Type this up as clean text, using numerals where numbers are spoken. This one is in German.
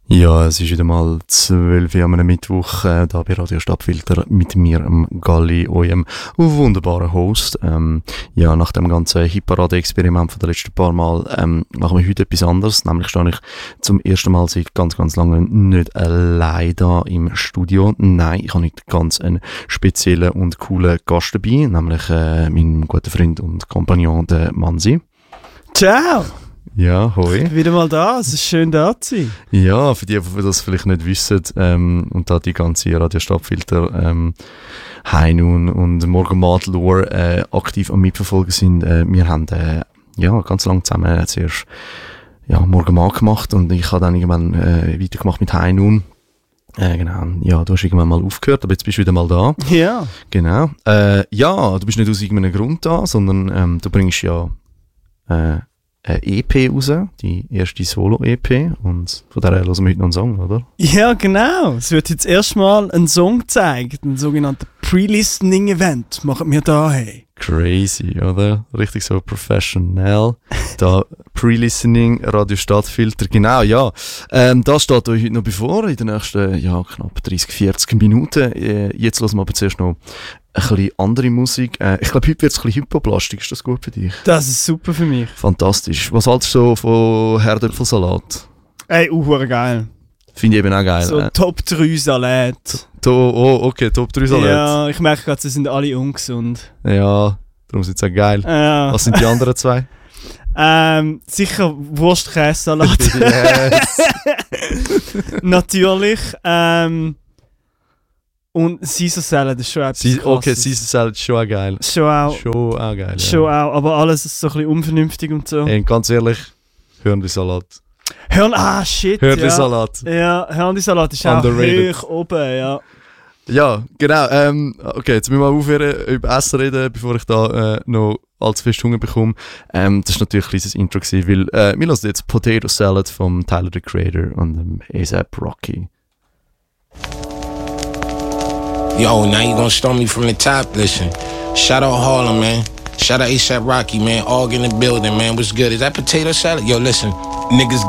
Ja, es ist wieder mal 12 Uhr am Mittwoch, da bei Radio Stadtfilter mit mir, Galli, eurem wunderbaren Host. Ja, nach dem ganzen Hitparade-Experiment von den letzten paar Mal, machen wir heute etwas anderes. Nämlich stehe ich zum ersten Mal seit ganz, ganz lange nicht allein da im Studio. Nein, ich habe nicht ganz einen speziellen und coolen Gast dabei, nämlich meinen guten Freund und Kompagnon, der Mansi. Ciao! Ja, hoi. Wieder mal da, es ist schön da zu sein. Ja, für die das vielleicht nicht wissen und da die ganze Radio Stadtfilter Heinun und Morgenmat-Lore aktiv am Mitverfolgen sind, wir haben ja ganz lange zusammen zuerst Morgenmat gemacht und ich habe dann irgendwann weitergemacht mit Heinun. Genau, ja, du hast irgendwann mal aufgehört, aber jetzt bist du wieder mal da. Ja. Genau. Ja, du bist nicht aus irgendeinem Grund da, sondern du bringst ja eine EP raus, die erste Solo-EP, und von der hören wir heute noch einen Song, oder? Ja, genau. Es wird jetzt erstmal ein Song gezeigt, ein sogenannter Pre-Listening-Event machen wir da, hey. Crazy, oder? Richtig so professional. Da Pre-Listening, Radio Stadtfilter, genau, ja. Das steht euch heute noch bevor, in den nächsten, knapp 30, 40 Minuten. Jetzt hören wir aber zuerst noch ein bisschen andere Musik. Ich glaube, heute wird es ein bisschen Hip-Hop-lastig. Ist das gut für dich? Das ist super für mich. Fantastisch. Was hältst du so von Herdöpfelsalat? Ey, geil. Finde ich eben auch geil. So Top 3 Salat. Okay, Top 3 Salat. Ja, ich merke gerade, sie sind alle ungesund. Ja, darum sind sie auch geil. Ja. Was sind die anderen zwei? Sicher Wurst-Käse-Salat. Yes. Natürlich. Und Caesar Salad ist schon etwas Okay, Caesar Salad ist schon auch geil. Schon auch Geil. Schon auch, aber alles ist so ein bisschen unvernünftig und so. Hey, ganz ehrlich, Hörnli-Salat. Shit, Hörnli-Salat. Ja, Hörnli-Salat ist Underrated. auch hoch oben, ja. Ja, genau. Okay, jetzt müssen wir aufhören über Essen reden, bevor ich da noch allzu fest Hunger bekomme. Das war natürlich ein kleines Intro gewesen, weil wir hören jetzt Potato Salad vom Tyler, the Creator und A$AP Rocky. Yo, now you gonna start me from the top? Listen, shout out Harlem, man. Shout out A$AP Rocky, man. All in the building, man. What's good? Is that potato salad? Yo, listen, niggas